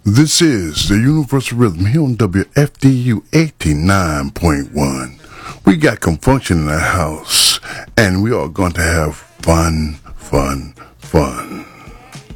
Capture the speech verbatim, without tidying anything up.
This is the Universal Rhythm here on W F D U eighty-nine point one. We got Confunction in the house, and we are going to have fun, fun, fun.